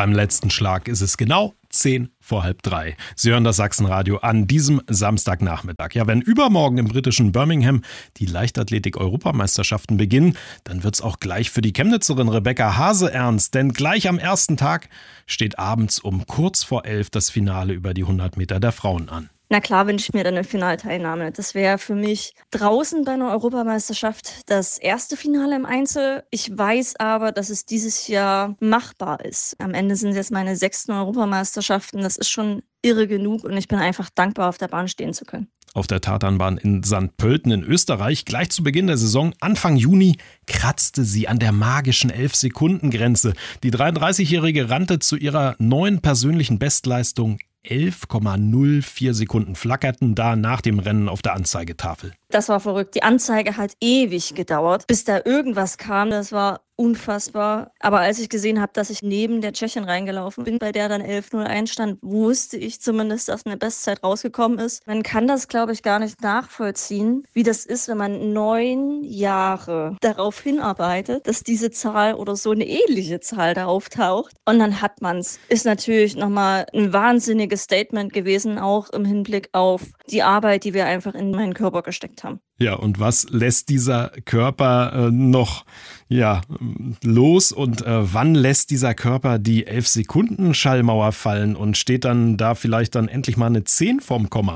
Beim letzten Schlag ist es genau 2:10. Sie hören das Sachsenradio an diesem Samstagnachmittag. Ja, wenn übermorgen im britischen Birmingham die Leichtathletik-Europameisterschaften beginnen, dann wird es auch gleich für die Chemnitzerin Rebecca Hase ernst. Denn gleich am ersten Tag steht abends um kurz vor 11 das Finale über die 100 Meter der Frauen an. Na klar wünsche ich mir dann eine Finalteilnahme. Das wäre für mich draußen bei einer Europameisterschaft das erste Finale im Einzel. Ich weiß aber, dass es dieses Jahr machbar ist. Am Ende sind es jetzt meine 6. Europameisterschaften. Das ist schon irre genug und ich bin einfach dankbar, auf der Bahn stehen zu können. Auf der Tatanbahn in St. Pölten in Österreich, gleich zu Beginn der Saison, Anfang Juni, kratzte sie an der magischen 11-Sekunden-Grenze. Die 33-Jährige rannte zu ihrer neuen persönlichen Bestleistung. 11,04 Sekunden flackerten da nach dem Rennen auf der Anzeigetafel. Das war verrückt. Die Anzeige hat ewig gedauert, bis da irgendwas kam. Das war unfassbar. Aber als ich gesehen habe, dass ich neben der Tschechin reingelaufen bin, bei der dann 11:01 stand, wusste ich zumindest, dass eine Bestzeit rausgekommen ist. Man kann das, glaube ich, gar nicht nachvollziehen, wie das ist, wenn man 9 Jahre darauf hinarbeitet, dass diese Zahl oder so eine ähnliche Zahl da auftaucht. Und dann hat man es. Ist natürlich nochmal ein wahnsinniges Statement gewesen, auch im Hinblick auf die Arbeit, die wir einfach in meinen Körper gesteckt haben. Ja, und was lässt dieser Körper noch los und wann lässt dieser Körper die 11-Sekunden-Schallmauer fallen und steht dann da vielleicht dann endlich mal eine 10 vorm Komma?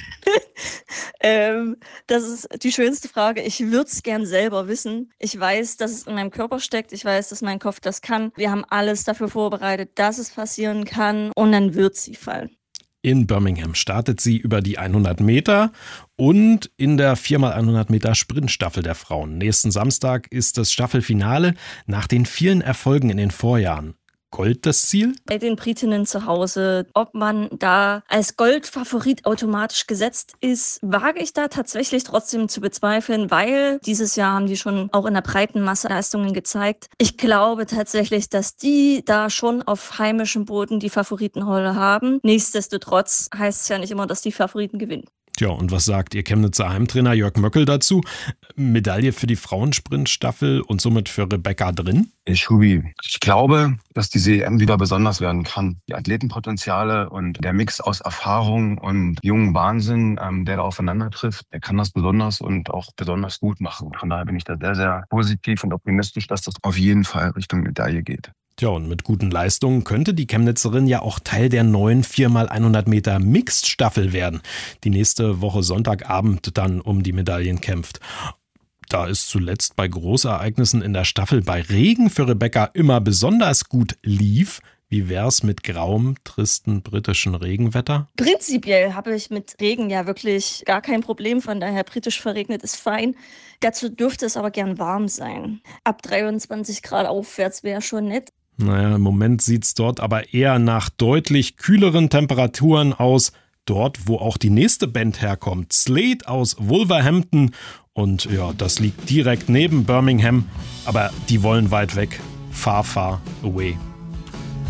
Das ist die schönste Frage. Ich würde es gern selber wissen. Ich weiß, dass es in meinem Körper steckt. Ich weiß, dass mein Kopf das kann. Wir haben alles dafür vorbereitet, dass es passieren kann und dann wird sie fallen. In Birmingham startet sie über die 100 Meter und in der 4x100 Meter Sprintstaffel der Frauen. Nächsten Samstag ist das Staffelfinale nach den vielen Erfolgen in den Vorjahren. Gold das Ziel? Bei den Britinnen zu Hause, ob man da als Goldfavorit automatisch gesetzt ist, wage ich da tatsächlich trotzdem zu bezweifeln, weil dieses Jahr haben die schon auch in der breiten Masse Leistungen gezeigt. Ich glaube tatsächlich, dass die da schon auf heimischem Boden die Favoritenrolle haben. Nichtsdestotrotz heißt es ja nicht immer, dass die Favoriten gewinnen. Tja, und was sagt Ihr Chemnitzer Heimtrainer Jörg Möckel dazu? Medaille für die Frauensprintstaffel und somit für Rebecca drin? Ich glaube, dass diese EM wieder besonders werden kann. Die Athletenpotenziale und der Mix aus Erfahrung und jungen Wahnsinn, der da aufeinander trifft, der kann das besonders und auch besonders gut machen. Von daher bin ich da sehr, sehr positiv und optimistisch, dass das auf jeden Fall Richtung Medaille geht. Tja, und mit guten Leistungen könnte die Chemnitzerin ja auch Teil der neuen 4x100 Meter Mixed-Staffel werden, die nächste Woche Sonntagabend dann um die Medaillen kämpft. Da es zuletzt bei Großereignissen in der Staffel bei Regen für Rebecca immer besonders gut lief, wie wär's mit grauem, tristen britischen Regenwetter? Prinzipiell habe ich mit Regen ja wirklich gar kein Problem, von daher britisch verregnet ist fein. Dazu dürfte es aber gern warm sein. Ab 23 Grad aufwärts wäre schon nett. Naja, im Moment sieht's dort aber eher nach deutlich kühleren Temperaturen aus. Dort, wo auch die nächste Band herkommt. Slade aus Wolverhampton. Und ja, das liegt direkt neben Birmingham. Aber die wollen weit weg. Far, far away.